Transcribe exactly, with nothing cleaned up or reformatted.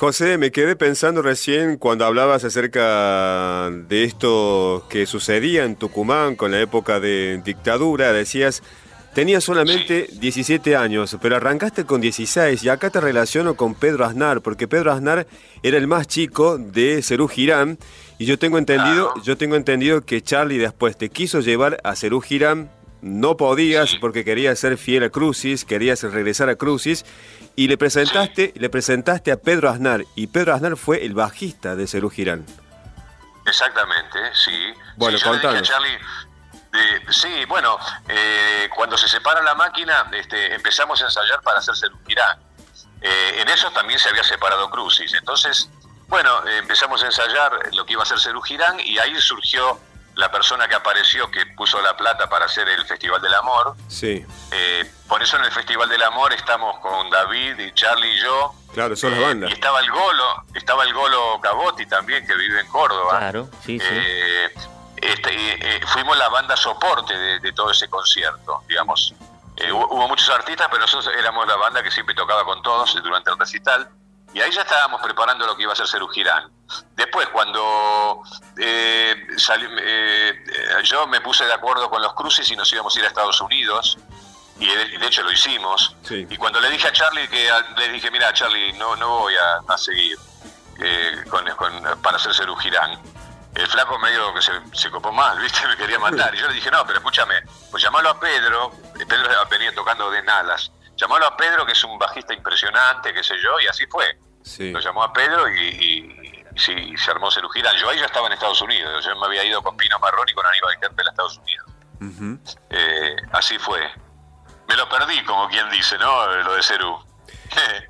José, me quedé pensando recién cuando hablabas acerca de esto que sucedía en Tucumán con la época de dictadura. Decías, tenías solamente Sí. diecisiete años, pero arrancaste con dieciséis y acá te relaciono con Pedro Aznar, porque Pedro Aznar era el más chico de Serú Girán y yo tengo entendido, Claro. yo tengo entendido que Charlie después te quiso llevar a Serú Girán. No podías Sí. porque querías ser fiel a Crucis, querías regresar a Crucis y le Sí. presentaste, le presentaste a Pedro Aznar y Pedro Aznar fue el bajista de Serú Girán. Exactamente, sí. Bueno, Sí, yo le dije a contanos. Charlie, de- sí, bueno, eh, cuando se separa la máquina, este, empezamos a ensayar para hacerse el Girán. Eh, en eso también se había separado Crucis. Entonces, bueno, eh, empezamos a ensayar lo que iba a ser Serú Girán y ahí surgió la persona que apareció, que puso la plata para hacer el Festival del Amor. Sí, Eh, por eso en el Festival del Amor estamos con David y Charlie y yo. claro, son las Eh, bandas. y estaba el Golo, estaba el Golo Cabotti también, que vive en Córdoba. Claro, sí, sí. Eh, este, y, eh, fuimos la banda soporte de, de todo ese concierto, digamos. Eh, hubo, hubo muchos artistas, pero nosotros éramos la banda que siempre tocaba con todos durante el recital. Y ahí ya estábamos preparando lo que iba a ser Serú Girán. Después, cuando eh, sali- eh, eh, yo me puse de acuerdo con los Crucis y nos íbamos a ir a Estados Unidos, y de, de hecho lo hicimos. Sí. Y cuando le dije a Charlie, que a- le dije, mira, Charlie, no, no voy a, a seguir eh, con, con- para hacer Serú Girán. El flaco medio que se, se copó mal, ¿viste? Me quería matar. Y yo le dije, no, pero escúchame, pues llamalo a Pedro. Pedro venía tocando de Nalas. Llamalo a Pedro, que es un bajista impresionante, qué sé yo, y así fue. Sí. Lo llamó a Pedro y, y, y sí, se armó Serú Girán. Yo ahí ya estaba en Estados Unidos. Yo me había ido con Pino Marrón y con Aníbal Kerpel a Estados Unidos. Ujú. Eh, así fue. Me lo perdí, como quien dice, ¿no? Lo de Serú.